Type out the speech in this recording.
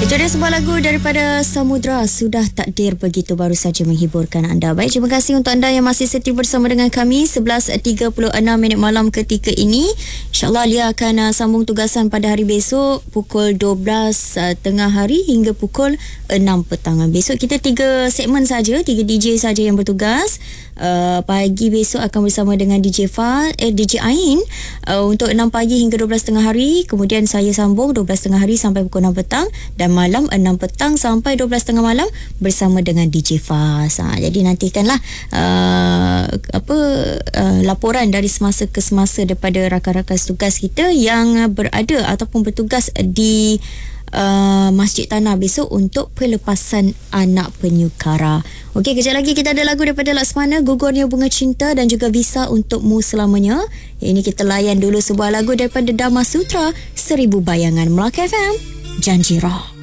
Itu dia sebuah lagu daripada Samudra, Sudah Takdir Begitu, baru saja menghiburkan anda. Baik, terima kasih untuk anda yang masih setia bersama dengan kami. 11.36 malam ketika ini. InsyaAllah Lia akan sambung tugasan pada hari besok pukul 12 tengah hari hingga pukul 6 petang. Besok kita 3 segmen saja, 3 DJ saja yang bertugas. Pagi besok akan bersama dengan DJ Ain untuk 6 pagi hingga 12 tengah hari. Kemudian saya sambung 12 tengah hari sampai pukul 6 petang, dan malam 6 petang sampai 12 tengah malam bersama dengan DJ Faz. Jadi nantikanlah laporan dari semasa ke semasa daripada rakan-rakan tugas kita yang berada ataupun bertugas di Masjid Tanah besok untuk pelepasan anak penyukara. Okey, kejap lagi kita ada lagu daripada Laksmana, Gugurnya Bunga Cinta, dan juga Visa Untukmu Selamanya. Ini kita layan dulu sebuah lagu daripada Dharma Sutra, 1000 Bayangan. Melaka FM, Janji Roh.